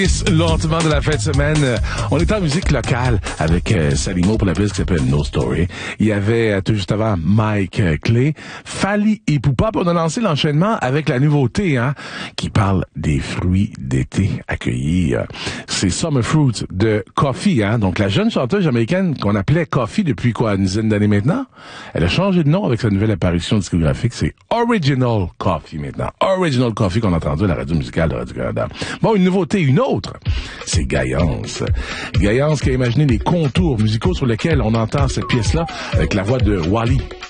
Lentement de la fin de semaine, on est en musique locale avec Salimo pour la pièce qui s'appelle No Story. Il y avait tout juste avant Mike Clay, Fally Ipupa. On a lancé l'enchaînement avec la nouveauté qui parle des fruits d'été accueillis. C'est Summer Fruits de Coffee. Donc la jeune chanteuse jamaïcaine qu'on appelait Coffee depuis une dizaine d'années maintenant, elle a changé de nom avec sa nouvelle apparition discographique. C'est Original Coffee maintenant. Original Coffee qu'on a entendu à la radio musicale de Radio-Canada. Bon, une nouveauté, une autre. C'est Gaillance. Gaillance qui a imaginé les contours musicaux sur lesquels on entend cette pièce-là avec la voix de Wally.